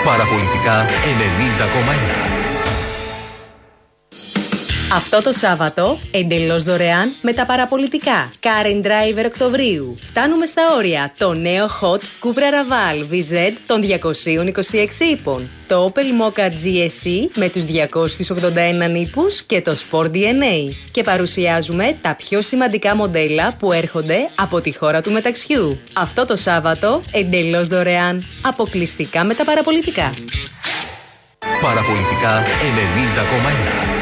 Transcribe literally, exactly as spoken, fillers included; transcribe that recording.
Παραπολιτικά ενενήντα κόμμα ένα. Αυτό το Σάββατο, εντελώς δωρεάν με τα παραπολιτικά. Car and Driver Οκτωβρίου. Φτάνουμε στα όρια. Το νέο Hot Cupra Raval βι ζετ των διακοσίων είκοσι έξι ύπων. Το Opel Mokka τζι ες ι με τους διακόσιους ογδόντα ένα νήπους και το Sport ντι εν έι. Και παρουσιάζουμε τα πιο σημαντικά μοντέλα που έρχονται από τη χώρα του μεταξιού. Αυτό το Σάββατο, εντελώς δωρεάν. Αποκλειστικά με τα παραπολιτικά. Παραπολιτικά ενενήντα κόμμα ένα.